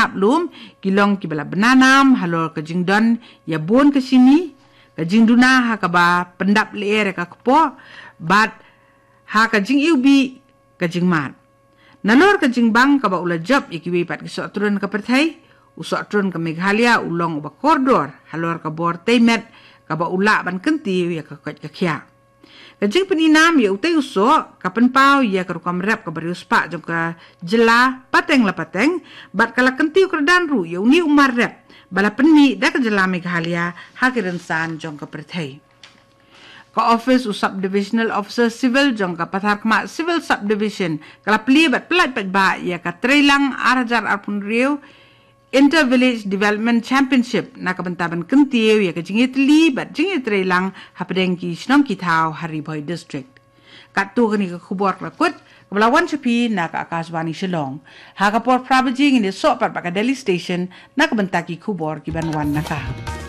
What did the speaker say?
nap lum kilong ki bala benanam halor ke jing don ya bon ke sini ke jing duna ha ka ba pendap leer ka kepo bat ha ka jing ubi ke jing mat nalor ke jing bang ka ba ula job ikiwi pat ki so turun ka perthai usok turun ke Meghalaya ulong ba koridor halor ka bor teimet ka ba ula ban kenti ya ka ka khia kajing peninam ya utai usok kapan pau ya ka rukam rap ka barius pa jong ka jela pateng la pateng bat kala kenti kerdan ru ya uni umar rap bala penni da ka jela Meghalaya ha kiran san jong ka perthai ka office usap divisional officer civil jong ka pathar kma civil subdivision kala pli bat plat pat ba ya ka trelang arajar arpun riu Inter-Village Development Championship na kabantaban kentiw ya kajingit li bat jingit relang hapadeng ki snom kitau Hariboy District. Katu kani ka kubor rakut kabalawan sapi na ka Akashvani Shillong. Ha kapor prabajing ini sok pat baka Delhi Station na kabantaki kubor ki banwan naka.